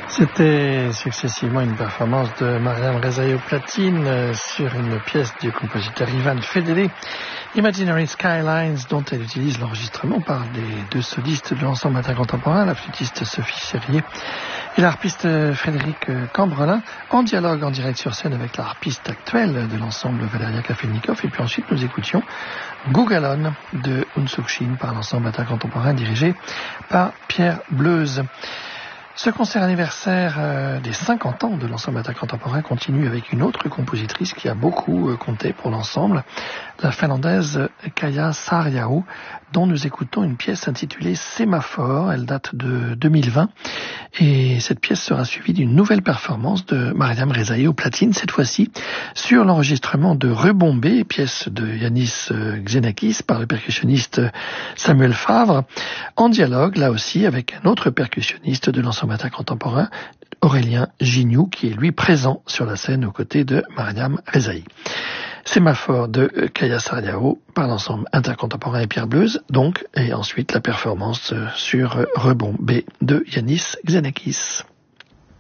C'était successivement une performance de Mariam Rezaï au platine sur une pièce du compositeur Ivan Fedele, Imaginary Skylines, dont elle utilise l'enregistrement par les deux solistes de l'ensemble intercontemporain, la flûtiste Sophie Serrier et l'harpiste Frédéric Cambrelin, en dialogue en direct sur scène avec l'harpiste actuelle de l'ensemble Valeria Kafelnikov. Et puis ensuite nous écoutions Gougalon de Unsuk Shin par l'ensemble intercontemporain dirigé par Pierre Bleuze. Ce concert anniversaire des 50 ans de l'ensemble intercontemporain continue avec une autre compositrice qui a beaucoup compté pour l'ensemble, la finlandaise Kaija Saariaho, dont nous écoutons une pièce intitulée Sémaphore. Elle date de 2020 et cette pièce sera suivie d'une nouvelle performance de Mariam Rezaï au platine, cette fois-ci sur l'enregistrement de Rebombé, pièce de Yanis Xenakis par le percussionniste Samuel Favre, en dialogue là aussi avec un autre percussionniste de l'ensemble intercontemporain, Aurélien Gignoux, qui est lui présent sur la scène aux côtés de Mariam Rezaï. Sémaphore de Kaija Saariaho par l'ensemble intercontemporain et Pierre Bleuze, donc, et ensuite la performance sur Rebombé de Yanis Xenakis.